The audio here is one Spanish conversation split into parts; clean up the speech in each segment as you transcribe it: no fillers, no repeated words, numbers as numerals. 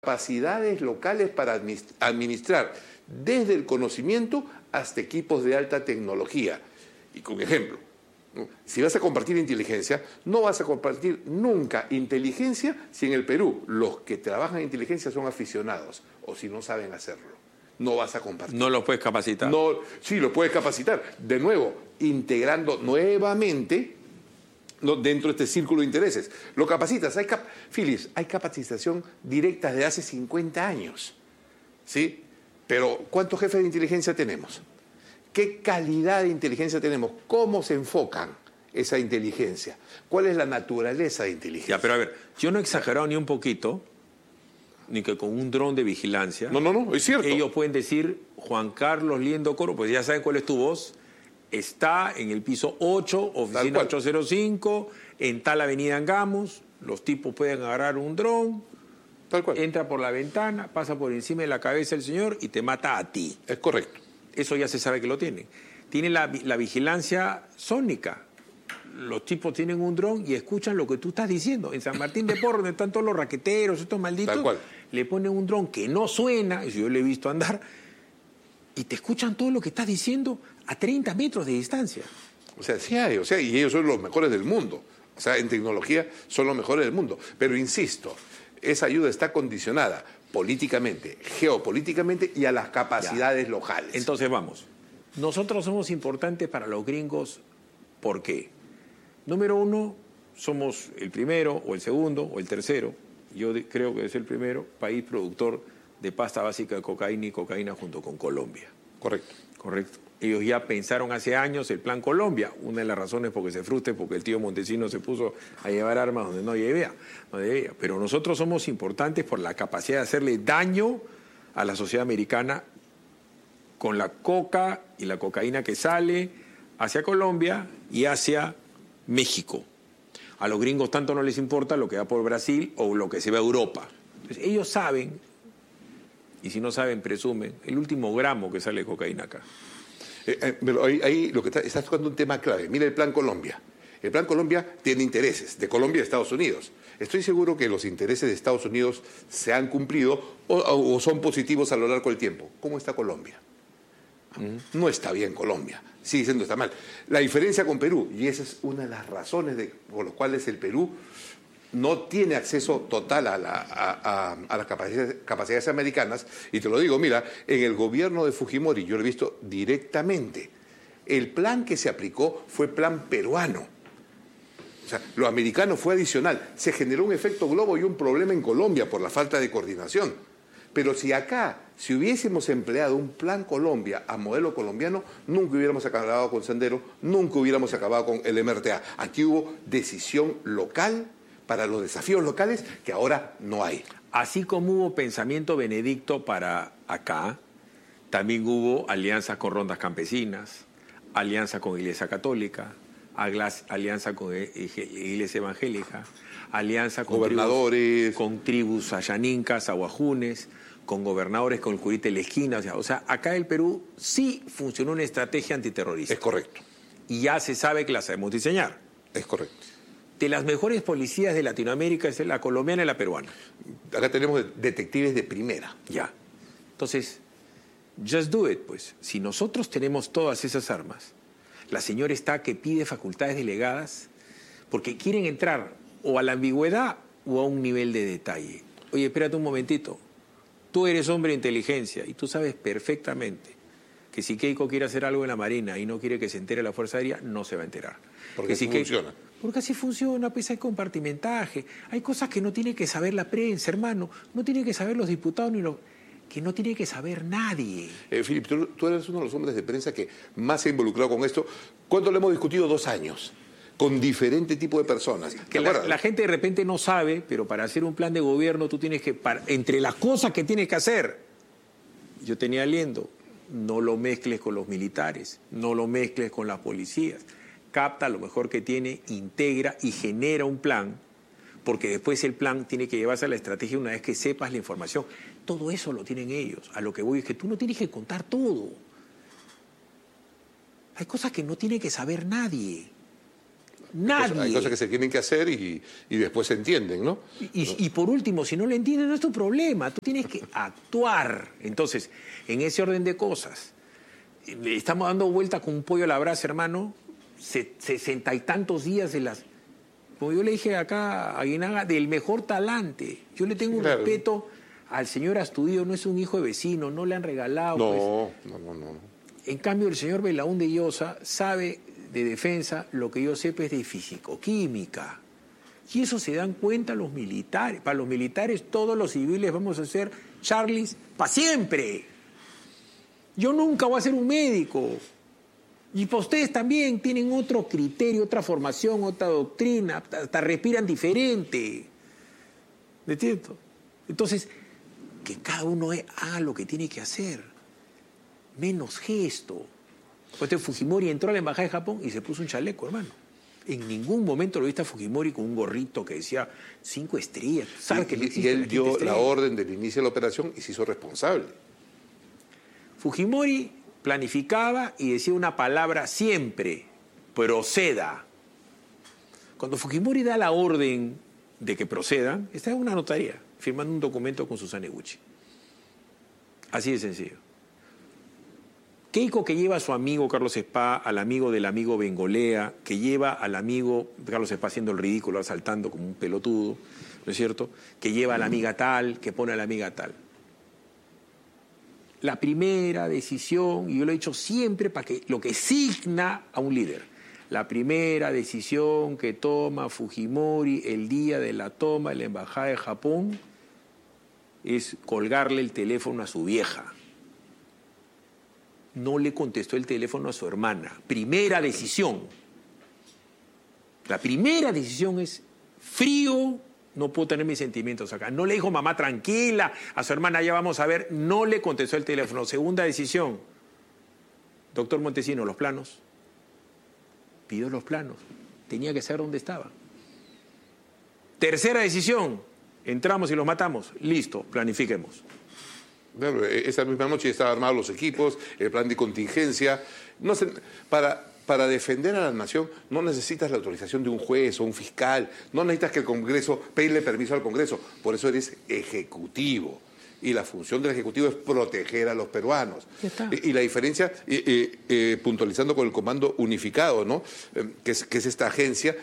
capacidades locales para administrar desde el conocimiento hasta equipos de alta tecnología. Y con ejemplo, ¿no? Si vas a compartir inteligencia, no vas a compartir nunca inteligencia si en el Perú los que trabajan en inteligencia son aficionados o si no saben hacerlo. No vas a compartir. No los puedes capacitar. No, sí, lo puedes capacitar. De nuevo, integrando nuevamente dentro de este círculo de intereses. Lo capacitas. Phyllis, hay capacitación directa de hace 50 años. ¿Sí? Pero, ¿cuántos jefes de inteligencia tenemos? ¿Qué calidad de inteligencia tenemos? ¿Cómo se enfocan esa inteligencia? ¿Cuál es la naturaleza de inteligencia? Ya, pero a ver, yo no he exagerado ni un poquito, ni que con un dron de vigilancia. No, es cierto. Ellos pueden decir, Juan Carlos Liendo Coro, pues ya saben cuál es tu voz, está en el piso 8, oficina 805, en tal avenida Angamos, los tipos pueden agarrar un dron, tal cual, entra por la ventana, pasa por encima de la cabeza del señor y te mata a ti. Es correcto. Eso ya se sabe que lo tienen. Tienen la vigilancia sónica. Los tipos tienen un dron y escuchan lo que tú estás diciendo. En San Martín de Porres, donde están todos los raqueteros, estos malditos, tal cual, le ponen un dron que no suena, eso yo le he visto andar, y te escuchan todo lo que estás diciendo a 30 metros de distancia. O sea, sí hay, y ellos son los mejores del mundo. O sea, en tecnología son los mejores del mundo. Pero insisto, esa ayuda está condicionada políticamente, geopolíticamente y a las capacidades locales. Entonces vamos, nosotros somos importantes para los gringos, ¿por qué? Número uno, somos el primero o el segundo o el tercero, yo creo que es el primero, país productor de pasta básica de cocaína y cocaína junto con Colombia. Correcto. Correcto. Ellos ya pensaron hace años el Plan Colombia. Una de las razones por que se frustre porque el tío Montesinos se puso a llevar armas donde no debía. Pero nosotros somos importantes por la capacidad de hacerle daño a la sociedad americana con la coca y la cocaína que sale hacia Colombia y hacia México. A los gringos tanto no les importa lo que va por Brasil o lo que se va a Europa. Entonces, ellos saben, y si no saben, presumen, el último gramo que sale de cocaína acá. Pero ahí lo que estás tocando un tema clave. Mira el Plan Colombia. El Plan Colombia tiene intereses de Colombia y de Estados Unidos. Estoy seguro que los intereses de Estados Unidos se han cumplido o son positivos a lo largo del tiempo. ¿Cómo está Colombia? No está bien Colombia, sigue siendo está mal. La diferencia con Perú, y esa es una de las razones por las cuales el Perú no tiene acceso total a las capacidades americanas, y te lo digo, mira, en el gobierno de Fujimori, yo lo he visto directamente, el plan que se aplicó fue plan peruano. O sea, lo americano fue adicional. Se generó un efecto globo y un problema en Colombia por la falta de coordinación. Pero si hubiésemos empleado un plan Colombia a modelo colombiano, nunca hubiéramos acabado con Sendero, nunca hubiéramos acabado con el MRTA. Aquí hubo decisión local para los desafíos locales que ahora no hay. Así como hubo pensamiento benedicto para acá, también hubo alianzas con rondas campesinas, alianza con Iglesia Católica, alianza con Iglesia Evangélica, alianza con gobernadores, con tribus ayanincas, aguajunes, con gobernadores con el curita en la esquina. O sea, acá en el Perú sí funcionó una estrategia antiterrorista. Es correcto. Y ya se sabe que la sabemos diseñar. Es correcto. De las mejores policías de Latinoamérica es la colombiana y la peruana. Acá tenemos detectives de primera. Ya. Entonces, just do it, pues. Si nosotros tenemos todas esas armas, la señora está que pide facultades delegadas porque quieren entrar o a la ambigüedad o a un nivel de detalle. Oye, espérate un momentito. Tú eres hombre de inteligencia y tú sabes perfectamente que si Keiko quiere hacer algo en la Marina y no quiere que se entere la Fuerza Aérea, no se va a enterar. Porque así funciona. Porque así funciona, pues hay compartimentaje. Hay cosas que no tiene que saber la prensa, hermano. No tienen que saber los diputados ni los... que no tiene que saber nadie. Philip, tú eres uno de los hombres de prensa que más se ha involucrado con esto. ¿Cuánto lo hemos discutido? 2 años. Con diferente tipo de personas. Que la gente de repente no sabe, pero para hacer un plan de gobierno tú tienes que... entre las cosas que tienes que hacer, yo tenía aliento, no lo mezcles con los militares, no lo mezcles con las policías. Capta lo mejor que tiene, integra y genera un plan, porque después el plan tiene que llevarse a la estrategia una vez que sepas la información. Todo eso lo tienen ellos. A lo que voy es que tú no tienes que contar todo. Hay cosas que no tiene que saber nadie. Nadie. Hay cosas que se tienen que hacer y después se entienden, ¿no? Y por último, si no lo entiendes, no es tu problema. Tú tienes que actuar. Entonces, en ese orden de cosas, le estamos dando vuelta con un pollo a la brasa, hermano, 60 y tantos días de las... Como yo le dije acá a Aguinaga, del mejor talante. Yo le tengo un respeto al señor Astudillo, no es un hijo de vecino, no le han regalado. No. En cambio, el señor Belaúnde Llosa sabe de defensa lo que yo sé es de fisicoquímica. Y eso se dan cuenta los militares. Para los militares, todos los civiles vamos a ser Charlies para siempre. Yo nunca voy a ser un médico. Y para ustedes también tienen otro criterio, otra formación, otra doctrina, hasta respiran diferente. ¿Me entiendes? Entonces, que cada uno haga lo que tiene que hacer. Menos gesto. Entonces Fujimori entró a la embajada de Japón y se puso un chaleco, hermano. En ningún momento lo viste a Fujimori con un gorrito que decía 5 estrellas. ¿Sabes que no existe y él dio estrella? la orden del inicio de la operación y se hizo responsable. Fujimori planificaba y decía una palabra siempre: proceda. Cuando Fujimori da la orden de que procedan, está en una notaría, firmando un documento con Susana Eguchi. Así de sencillo. Keiko, que lleva a su amigo Carlos Spa, al amigo del amigo Bengolea, que lleva al amigo Carlos Spa haciendo el ridículo, asaltando como un pelotudo, ¿no es cierto? Que lleva a la amiga tal, que pone a la amiga tal. La primera decisión, y yo lo he dicho siempre para que lo que signa a un líder, la primera decisión que toma Fujimori el día de la toma de la embajada de Japón es colgarle el teléfono a su vieja. No le contestó el teléfono a su hermana. Primera decisión. La primera decisión es frío, no puedo tener mis sentimientos acá. No le dijo mamá tranquila, a su hermana ya vamos a ver, no le contestó el teléfono. Segunda decisión, doctor Montesino, los planos. Pidió los planos, tenía que saber dónde estaba. Tercera decisión, entramos y los matamos. Listo, planifiquemos. Esa misma noche estaban armados los equipos, el plan de contingencia. No sé, para defender a la nación no necesitas la autorización de un juez o un fiscal, no necesitas que el Congreso, pedirle permiso al Congreso, por eso eres ejecutivo. Y la función del Ejecutivo es proteger a los peruanos. Y la diferencia, puntualizando con el Comando Unificado, ¿no? que es esta agencia,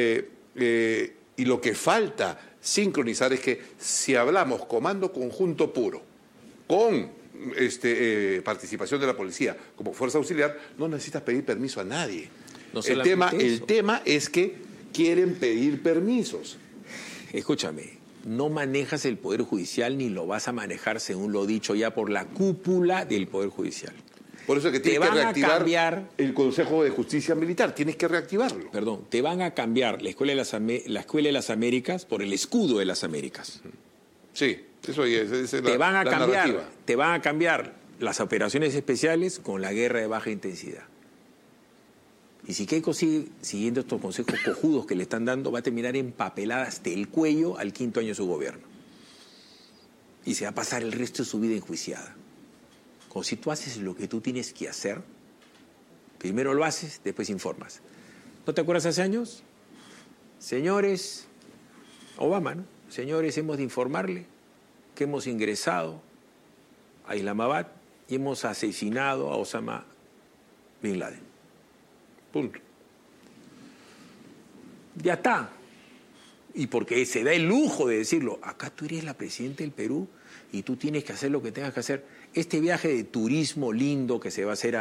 y lo que falta sincronizar es que si hablamos Comando Conjunto Puro, con participación de la policía como fuerza auxiliar, no necesitas pedir permiso a nadie. No el tema es que quieren pedir permisos. Escúchame, no manejas el Poder Judicial ni lo vas a manejar según lo dicho ya por la cúpula del Poder Judicial. Por eso es que tienes que reactivar el Consejo de Justicia Militar, tienes que reactivarlo. Perdón, te van a cambiar la Escuela de las Américas por el Escudo de las Américas. Sí, eso es la narrativa. Te van a cambiar las operaciones especiales con la guerra de baja intensidad. Y si Keiko sigue siguiendo estos consejos cojudos que le están dando, va a terminar empapelada hasta el cuello al 5º año de su gobierno. Y se va a pasar el resto de su vida enjuiciada. Como si tú haces lo que tú tienes que hacer, primero lo haces, después informas. ¿No te acuerdas hace años? Señores, Obama, ¿no? Señores, hemos de informarle que hemos ingresado a Islamabad y hemos asesinado a Osama Bin Laden. Punto. Ya está. Y porque se da el lujo de decirlo, acá tú eres la presidenta del Perú y tú tienes que hacer lo que tengas que hacer. Este viaje de turismo lindo que se va a hacer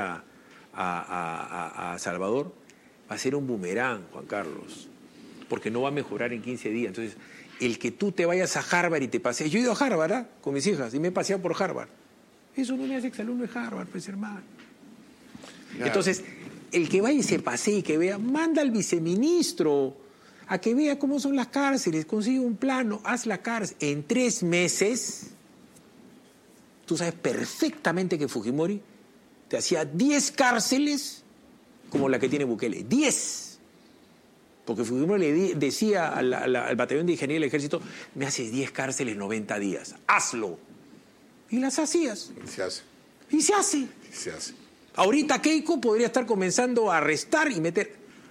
a Salvador va a ser un boomerang, Juan Carlos, porque no va a mejorar en 15 días. Entonces, el que tú te vayas a Harvard y te pasees. Yo he ido a Harvard, ¿eh? Con mis hijas y me he paseado por Harvard. Eso no me hace exalumno de Harvard, pues, hermano. Claro. Entonces, el que vaya y se pasee y que vea, manda al viceministro a que vea cómo son las cárceles, consigue un plano, haz la cárcel. En 3 meses, tú sabes perfectamente que Fujimori te hacía 10 cárceles como la que tiene Bukele. 10. Porque Fujimori le decía al batallón de ingeniería del ejército, me haces 10 cárceles 90 días, hazlo. Y las hacías. Se hace. Y se hace. Se hace. Ahorita Keiko podría estar comenzando a arrestar y meter.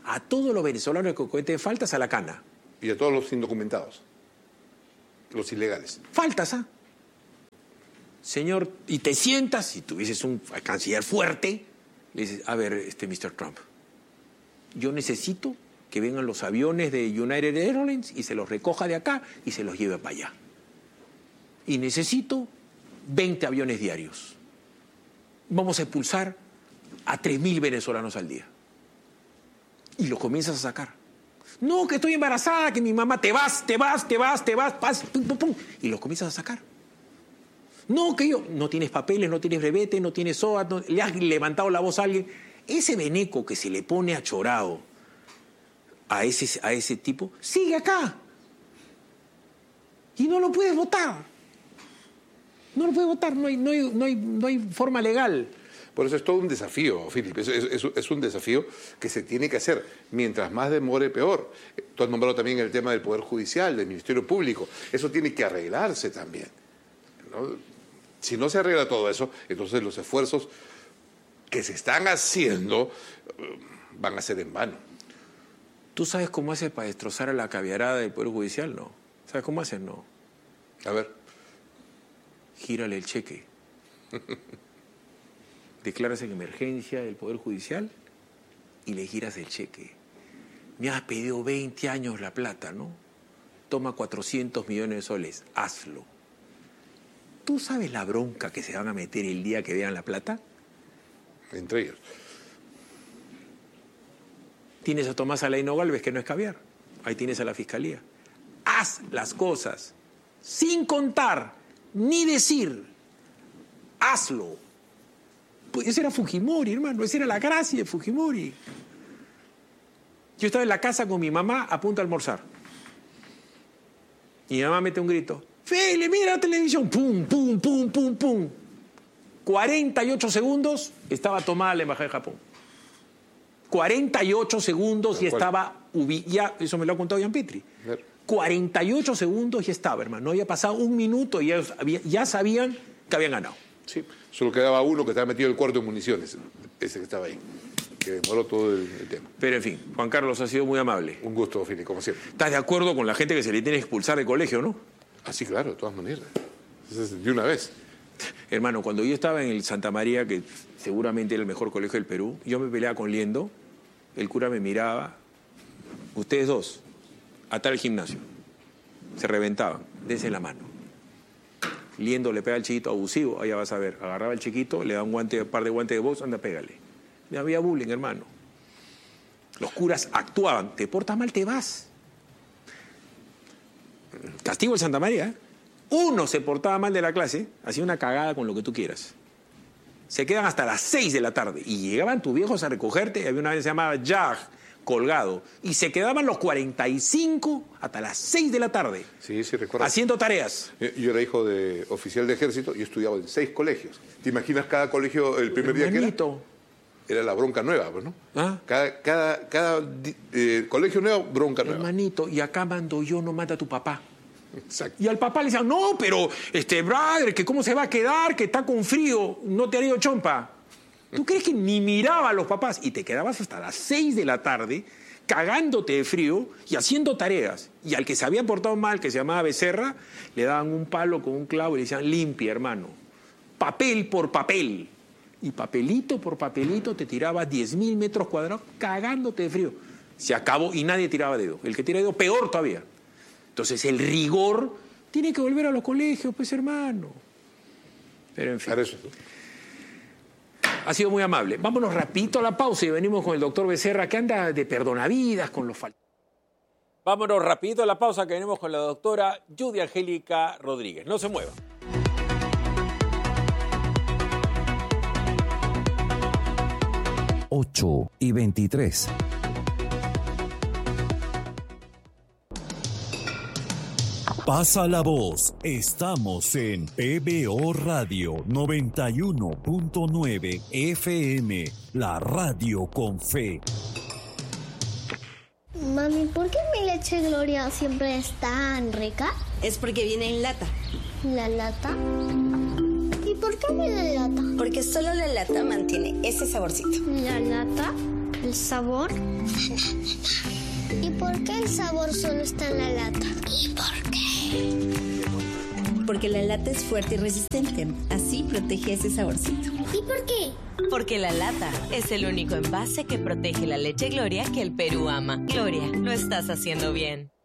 a todos los venezolanos que cometen faltas a la cana. Y a todos los indocumentados, los ilegales. Faltas, ¿ah? Señor, y te sientas, si tuvieses un canciller fuerte, le dices, a ver, Mr. Trump, yo necesito que vengan los aviones de United Airlines y se los recoja de acá y se los lleve para allá. Y necesito 20 aviones diarios. Vamos a expulsar a 3.000 venezolanos al día. Y los comienzas a sacar. No, que estoy embarazada, que mi mamá, te vas, pum, pum, pum. Y los comienzas a sacar. No, que yo, no tienes papeles, no tienes brevete, no tienes SOAT, no, le has levantado la voz a alguien. Ese veneco que se le pone achorado a ese tipo, sigue acá. Y no lo puedes votar. No lo puedes votar, no hay forma legal. Por eso es todo un desafío, Philip. Es un desafío que se tiene que hacer. Mientras más demore, peor. Tú has nombrado también el tema del Poder Judicial, del Ministerio Público. Eso tiene que arreglarse también, ¿no? Si no se arregla todo eso, entonces los esfuerzos que se están haciendo van a ser en vano. ¿Tú sabes cómo haces para destrozar a la caviarada del Poder Judicial? No. ¿Sabes cómo haces? No. A ver. Gírale el cheque. Declaras en emergencia del Poder Judicial y le giras el cheque. Me has pedido 20 años la plata, ¿no? Toma 400 millones de soles, hazlo. ¿Tú sabes la bronca que se van a meter el día que vean la plata? Entre ellos. Tienes a Tomás Alaino Gálvez, que no es caviar. Ahí tienes a la Fiscalía. Haz las cosas sin contar ni decir. Hazlo. Pues ese era Fujimori, hermano. Esa era la gracia de Fujimori. Yo estaba en la casa con mi mamá a punto de almorzar. Y mi mamá mete un grito. Feli, mira la televisión. Pum, pum, pum, pum, pum. 48 segundos estaba tomada la embajada de Japón. 48 segundos y estaba... Ya, eso me lo ha contado Ian Petri. 48 segundos y estaba, hermano. No había pasado un minuto y ya sabían que habían ganado. Sí, solo quedaba uno que estaba metido en el cuarto de municiones, ese que estaba ahí, que demoró todo el tema. Pero en fin, Juan Carlos ha sido muy amable. Un gusto, Fili, como siempre. ¿Estás de acuerdo con la gente que se le tiene que expulsar del colegio, no? Ah, sí, claro, de todas maneras. De una vez. Hermano, cuando yo estaba en el Santa María, que seguramente era el mejor colegio del Perú, yo me peleaba con Liendo, el cura me miraba, ustedes dos, atar el gimnasio. Se reventaban, dense la mano. Liendo le pega al chiquito abusivo, allá vas a ver, agarraba al chiquito, le da un par de guantes de box, anda, pégale. No había bullying, hermano. Los curas actuaban, te portas mal, te vas. Castigo el Santa María, ¿eh? Uno se portaba mal de la clase, hacía una cagada con lo que tú quieras. Se quedan hasta las 6 de la tarde y llegaban tus viejos a recogerte, había una vez que se llamaba Jag, colgado, y se quedaban los 45 hasta las 6 de la tarde. Sí, sí, recuerdo. Haciendo tareas. Yo era hijo de oficial de ejército y estudiaba en 6 colegios. ¿Te imaginas cada colegio el primer día que era? Era la bronca nueva, pues, ¿no? ¿Ah? Cada colegio nuevo, bronca nueva. Hermanito, y acá mando yo, no manda a tu papá. Exacto. Y al papá le decían, no, pero, brother, que cómo se va a quedar, que está con frío, no te haría chompa. ¿Tú crees que ni miraba a los papás? Y te quedabas hasta las 6 de la tarde cagándote de frío y haciendo tareas. Y al que se había portado mal, que se llamaba Becerra, le daban un palo con un clavo y le decían, limpia, hermano. Papel por papel. Y papelito por papelito te tiraba 10.000 metros cuadrados cagándote de frío. Se acabó y nadie tiraba dedo. El que tira dedo, peor todavía. Entonces el rigor tiene que volver a los colegios, pues, hermano. Pero en fin. Para eso. Ha sido muy amable. Vámonos rapidito a la pausa y venimos con el doctor Becerra, que anda de perdonavidas con los faltos. Vámonos rapidito a la pausa, que venimos con la doctora Judy Angélica Rodríguez. No se mueva. Ocho y 23. Pasa la voz. Estamos en PBO Radio 91.9 FM, la radio con fe. Mami, ¿por qué mi leche Gloria siempre es tan rica? Es porque viene en lata. ¿La lata? ¿Y por qué viene en lata? Porque solo la lata mantiene ese saborcito. ¿La lata? ¿El sabor? ¿Y por qué el sabor solo está en la lata? ¿Y por qué? Porque la lata es fuerte y resistente. Así protege ese saborcito. ¿Y por qué? Porque la lata es el único envase que protege la leche Gloria que el Perú ama. Gloria, lo estás haciendo bien.